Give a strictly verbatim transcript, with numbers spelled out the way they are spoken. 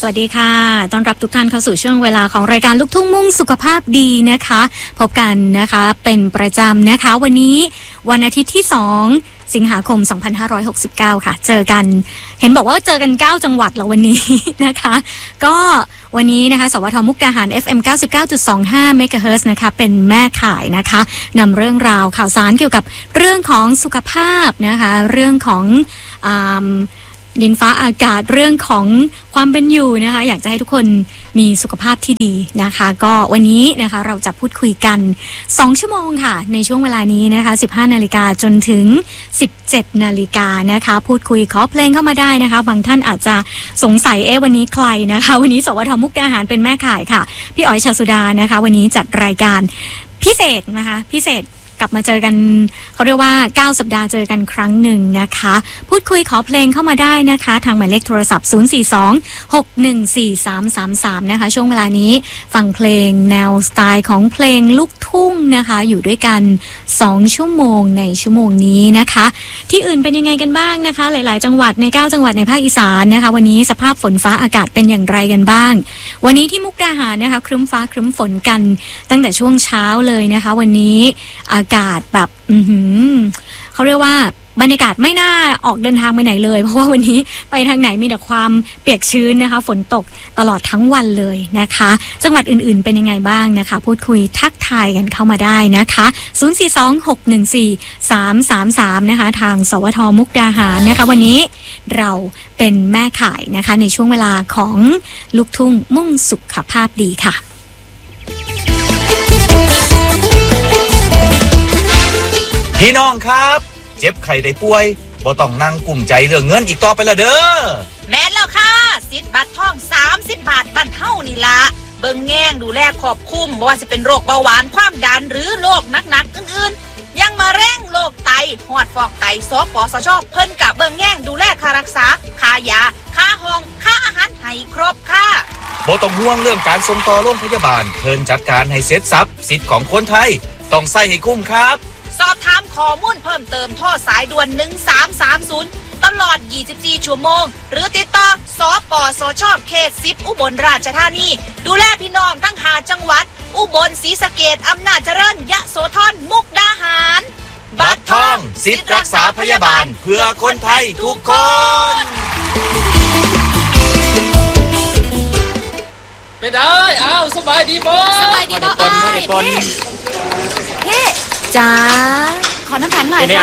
วัสดีค่ะต้อนรับทุกท่านเข้าสู่ช่วงเวลาของรายการลูกทุ่งมุ่งสุขภาพดีนะคะพบกันนะคะเป็นประจำนะคะวันนี้วันอาทิตย์ที่สองสิงหาคมสองพันห้าร้อยหกสิบเก้าค่ะเจอกันเห็นบอกว่าเจอกันเก้าจังหวัดแล้ววันนี้นะคะก็วันนี้นะคะสวทมุกดาหาร เอฟ เอ็ม เก้าสิบเก้าจุดสองห้า เมกะเฮิรตซ์นะคะเป็นแม่ข่ายนะคะนำเรื่องราวข่าวสารเกี่ยวกับเรื่องของสุขภาพนะคะเรื่องของอ่าดินฟ้าอากาศเรื่องของความเป็นอยู่นะคะอยากจะให้ทุกคนมีสุขภาพที่ดีนะคะก็วันนี้นะคะเราจะพูดคุยกันสองชั่วโมงค่ะในช่วงเวลานี้นะคะสิบห้านาฬิกาจนถึงสิบเจ็ดนาฬิกานะคะพูดคุยขอเพลงเข้ามาได้นะคะบางท่านอาจจะสงสัยเอ๊ะวันนี้ใครนะคะวันนี้สวทมุกดาหารเป็นแม่ข่ายค่ะพี่อ๋อยชสุดานะคะวันนี้จัดรายการพิเศษนะคะพิเศษกลับมาเจอกันเขาเรียกว่าเก้าสัปดาห์เจอกันครั้งหนึ่งนะคะพูดคุยขอเพลงเข้ามาได้นะคะทางหมายเลขโทรศัพท์ศูนย์ สี่ สอง หก หนึ่ง สี่ สาม สาม สามนะคะช่วงเวลานี้ฟังเพลงแนวสไตล์ของเพลงลูกทุ่งนะคะอยู่ด้วยกันสองชั่วโมงในชั่วโมงนี้นะคะที่อื่นเป็นยังไงกันบ้างนะคะหลายๆจังหวัดในเก้าจังหวัดในภาคอีสานนะคะวันนี้สภาพฝนฟ้าอากาศเป็นอย่างไรกันบ้างวันนี้ที่มุกดาหารนะคะครึ้มฟ้าครึ้มฝนกันตั้งแต่ช่วงเช้าเลยนะคะวันนี้อากาศแบบอือหือเขาเรียกว่าบรรยากาศไม่น่าออกเดินทางไปไหนเลยเพราะว่าวันนี้ไปทางไหนมีแต่ความเปียกชื้นนะคะฝนตกตลอดทั้งวันเลยนะคะจังหวัดอื่นๆเป็นยังไงบ้างนะคะพูดคุยทักทายกันเข้ามาได้นะคะศูนย์ สี่ สอง หก หนึ่ง สี่ สาม สาม สามนะคะทางสวทมุกดาหารนะคะวันนี้เราเป็นแม่ข่ายนะคะในช่วงเวลาของลูกทุ่งมุ่งสุขภาพดีค่ะพี่น้องครับเจ็บไข้ได้ป่วยบ่ต้องนั่งกลุ้มใจเรื่องเงินอีกต่อไปละเด้อแม่นแล้วค่ะสิทธิ์บัตรทองสามสิบบาทบัตรเท่านี่ละเบิ่งแง่งดูแลครอบคลุมบ่ว่าจะเป็นโรคเบาหวานความดันหรือโรคหนักๆอื่นๆยังมาแร่งโรคไตหอดฟอกไตสปสชเพิ่นกะเบิ่งแง่งดูแลค่ารักษาค่ายาค่าห้องค่าอาหารให้ครบค่ะบ่ต้องห่วงเรื่องการส่งต่อโรงพยาบาลเพิ่นจัดการให้เสร็จสับสิทธิ์ของคนไทยต้องใส่ให้คุ้มครับสอบถามข้อมูลเพิ่มเติมโทรสายด่วนหนึ่งสามสามศูนย์ตลอดยี่สิบสี่ชั่วโมงหรือติดต่อสปสชเขตสิบอุบลราชธานีดูแลพี่น้องทั้งห้าจังหวัดอุบลศรีสะเกษอำนาจเจริญยโสธรมุกดาหารบัตรทองสิทธิ์รักษาพยาบาลเพื่อคนไทยทุกคนไม่ได้อ้าวสบายดีบ่สบายดีบ่อ้ายเฮ้จ้าขอน้ำแข็งหน่อยค่ะ